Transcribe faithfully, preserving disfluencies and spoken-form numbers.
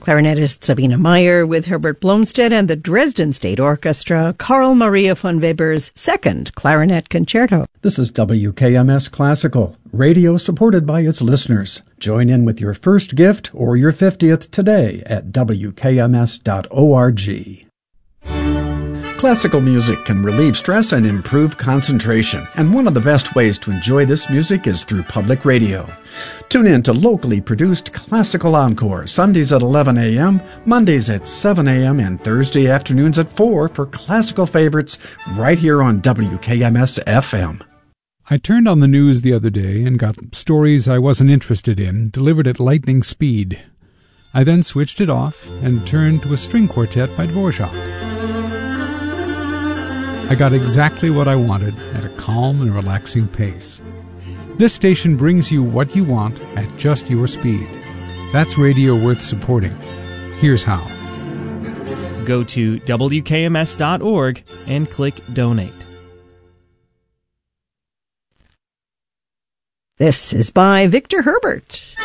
Clarinetist Sabine Meyer with Herbert Blomstedt and the Dresden State Orchestra, Carl Maria von Weber's second clarinet concerto. This is W K M S Classical, radio supported by its listeners. Join in with your first gift or your fiftieth today at W K M S dot org. Classical music can relieve stress and improve concentration, and one of the best ways to enjoy this music is through public radio. Tune in to locally produced Classical Encore, Sundays at eleven a.m., Mondays at seven a.m., and Thursday afternoons at four for classical favorites right here on W K M S F M. I turned on the news the other day and got stories I wasn't interested in delivered at lightning speed. I then switched it off and turned to a string quartet by Dvorak. I got exactly what I wanted at a calm and relaxing pace. This station brings you what you want at just your speed. That's radio worth supporting. Here's how. Go to W K M S dot org and click Donate. This is by Victor Herbert.